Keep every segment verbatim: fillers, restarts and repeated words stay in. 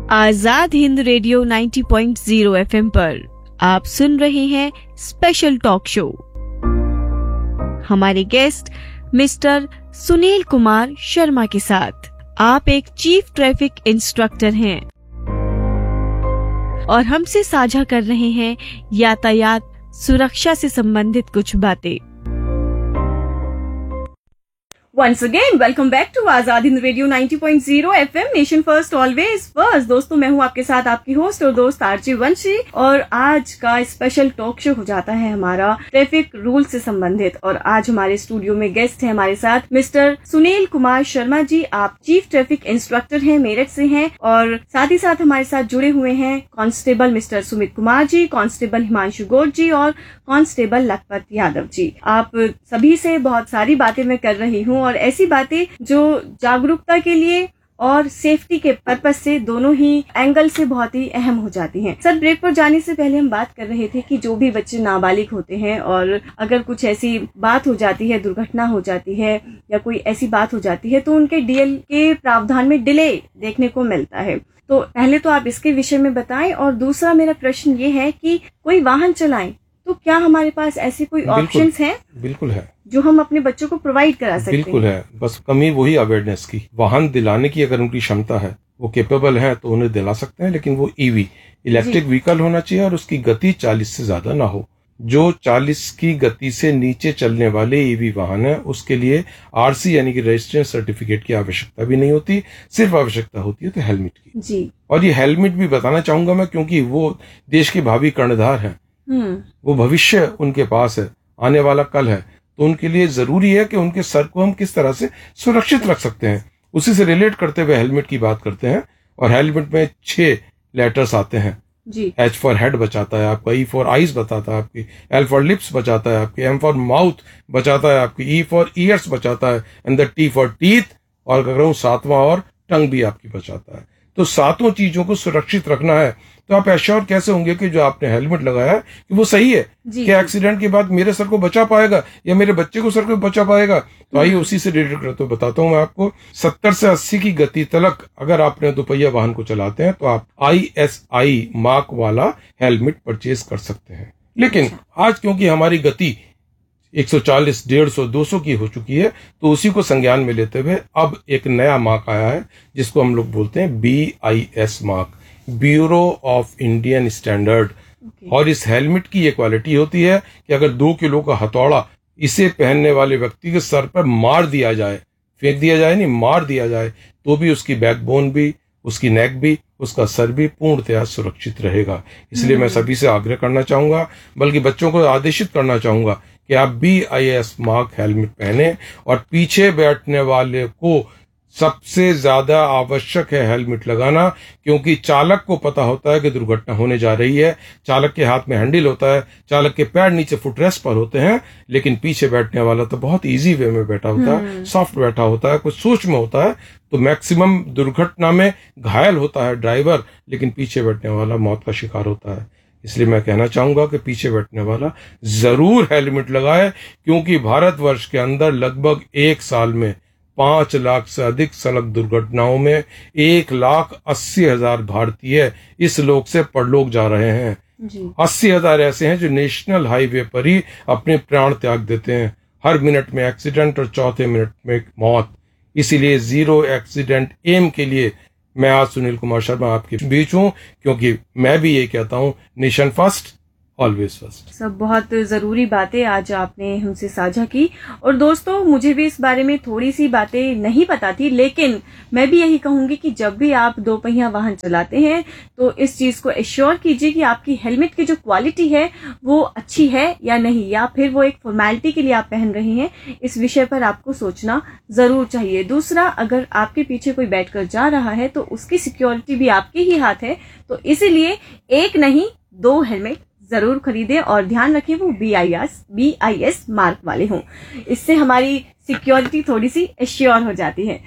Azad Hind radio नब्बे point शून्य FM पर आप सुन रहे हैं स्पेशल टॉक शो। हमारे गेस्ट मिस्टर सुनील कुमार शर्मा के साथ। आप एक चीफ ट्रैफिक इंस्ट्रक्टर हैं और हमसे साझा कर रहे हैं यातायात सुरक्षा से संबंधित कुछ बातें। Once again, welcome back to Azad Hind radio नब्बे पॉइंट शून्य FM, nation first always first. दोस्तों, मैं हूं आपके साथ आपकी होस्ट और दोस्त आरजे वंशी, और आज का स्पेशल टॉक शो हो जाता है हमारा ट्रैफिक रूल से संबंधित। और आज हमारे स्टूडियो में गेस्ट है हमारे साथ मिस्टर सुनील कुमार शर्मा जी। आप चीफ ट्रैफिक इंस्ट्रक्टर हैं, मेरठ से हैं, और साथ ही साथ हमारे साथ जुड़े हुए हैं constable mister Sumit Kumar ji, constable Himanshu Gaur जी और कांस्टेबल लखपत यादव जी। आप सभी से बहुत सारी बातें मैं कर रही हूँ, और ऐसी बातें जो जागरूकता के लिए और सेफ्टी के पर्पस से दोनों ही एंगल से बहुत ही अहम हो जाती हैं। सर, ब्रेक पर जाने से पहले हम बात कर रहे थे कि जो भी बच्चे नाबालिग होते हैं और अगर कुछ ऐसी बात हो जाती है, दुर्घटना हो जाती है या कोई ऐसी बात हो जाती है, तो उनके डीएल के प्रावधान में डिले देखने को मिलता है। तो पहले तो आप इसके विषय में बताएं, और दूसरा मेरा प्रश्न ये है कि कोई वाहन चलाएं तो क्या हमारे पास ऐसे कोई ऑप्शंस हैं? बिल्कुल है, जो हम अपने बच्चों को प्रोवाइड करा सकते हैं। बिल्कुल है, बस कमी वही अवेयरनेस की। वाहन दिलाने की अगर उनकी क्षमता है, वो केपेबल है, तो उन्हें दिला सकते हैं, लेकिन वो ईवी इलेक्ट्रिक व्हीकल होना चाहिए और उसकी गति चालीस से ज्यादा ना हो। जो चालीस की गति से नीचे चलने वाले ईवी वाहन है, उसके लिए आरसी यानी कि रजिस्ट्रेशन सर्टिफिकेट की आवश्यकता भी नहीं होती, सिर्फ आवश्यकता होती है तो हेलमेट की जी। और ये हेलमेट भी बताना चाहूंगा मैं, क्योंकि वो देश के भावी कर्णधार है, वो भविष्य उनके पास है, आने वाला कल है, तो उनके लिए जरूरी है कि उनके सर को हम किस तरह से सुरक्षित रख सकते हैं। उसी से रिलेट करते हुए हेलमेट की बात करते हैं, और हेलमेट में छह लेटर्स आते हैं जी। एच फॉर हेड बचाता है आपका, ई फॉर आईज बताता है आपकी, एल फॉर लिप्स बचाता है आपकी, एम फॉर माउथ बचाता है आपकी, ई फॉर ईयर्स बचाता है, and the T for teeth, और अगर कहूं सातवां और टंग भी आपकी बचाता है। तो सातों चीजों को सुरक्षित रखना है, तो आप एश्योर कैसे होंगे कि जो आपने हेलमेट लगाया है कि वो सही है, कि एक्सीडेंट के बाद मेरे सर को बचा पाएगा या मेरे बच्चे को सर को बचा पाएगा। तो आइए उसी से रिलेटेड करते हुए बताता हूं मैं आपको। सत्तर से अस्सी की गति तक अगर आपने दोपहिया वाहन को चलाते हैं तो आप आई एस आई मार्क वाला हेलमेट परचेज कर सकते हैं। लेकिन आज क्योंकि हमारी गति एक सौ चालीस, डेढ़ सौ, दो सौ की हो चुकी है, तो उसी को संज्ञान में लेते हुए अब एक नया मार्क आया है, जिसको हम लोग बोलते हैं B I S mark, bureau of Indian standard. और इस हेलमेट की ये क्वालिटी होती है कि अगर दो किलो का हथौड़ा इसे पहनने वाले व्यक्ति के सर पर मार दिया जाए, फेंक दिया जाए नहीं, मार दिया जाए, तो भी उसकी बैकबोन भी, उसकी नेक भी, उसका सर भी पूर्णतया सुरक्षित रहेगा। इसलिए मैं सभी से आग्रह करना चाहूंगा, बल्कि बच्चों को आदेशित करना चाहूंगा कि आप B I S mark helmet पहने, और पीछे बैठने वाले को सबसे ज्यादा आवश्यक है हेलमेट लगाना, क्योंकि चालक को पता होता है कि दुर्घटना होने जा रही है। चालक के हाथ में हैंडल होता है, चालक के पैर नीचे फुटरेस्ट पर होते हैं, लेकिन पीछे बैठने वाला तो बहुत इजी वे में बैठा होता है, सॉफ्ट बैठा होता है, कुछ सोच में होता है। तो मैक्सिमम दुर्घटना में घायल होता है ड्राइवर, लेकिन पीछे बैठने वाला मौत का शिकार होता है। इसलिए मैं कहना चाहूंगा कि पीछे बैठने वाला जरूर हेलमेट लगाए, क्योंकि भारतवर्ष के अंदर लगभग एक साल में पांच लाख से अधिक सड़क दुर्घटनाओं में एक लाख अस्सी हजार भारतीय इस लोक से परलोक जा रहे हैं। अस्सी हजार ऐसे हैं जो नेशनल हाईवे पर ही अपने प्राण त्याग देते हैं। हर मिनट में एक्सीडेंट और चौथे मिनट में मौत। इसीलिए जीरो एक्सीडेंट एम के लिए मैं आज सुनील कुमार शर्मा आपके बीच हूँ, क्योंकि मैं भी ये कहता हूँ, नेशन फर्स्ट ऑलवेज फर्स्ट। सब बहुत जरूरी बातें आज आपने हमसे साझा की। और दोस्तों, मुझे भी इस बारे में थोड़ी सी बातें नहीं पता थी, लेकिन मैं भी यही कहूंगी कि जब भी आप दो पहिया वाहन चलाते हैं तो इस चीज को एश्योर कीजिए कि आपकी हेलमेट की जो क्वालिटी है वो अच्छी है या नहीं, या फिर वो एक फॉर्मेलिटी के लिए आप पहन रहे हैं। इस विषय पर आपको सोचना जरूर चाहिए। दूसरा, अगर आपके पीछे कोई बैठकर जा रहा है तो उसकी सिक्योरिटी भी आपके ही हाथ है, तो इसीलिए एक नहीं दो हेलमेट जरूर खरीदें, और ध्यान रखें वो B I S B I S mark वाले हों। इससे हमारी सिक्योरिटी थोड़ी सी एश्योर हो जाती है।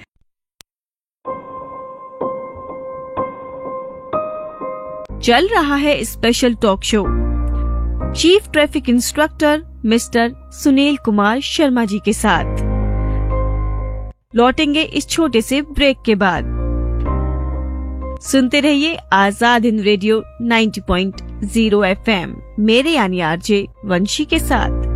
चल रहा है special talk show chief traffic instructor mister Sunil Kumar Sharma ji के साथ। लौटेंगे इस छोटे से ब्रेक के बाद। सुनते रहिए Azad Hind radio ninety point zero F M, मेरे यानी आरजे वंशी के साथ।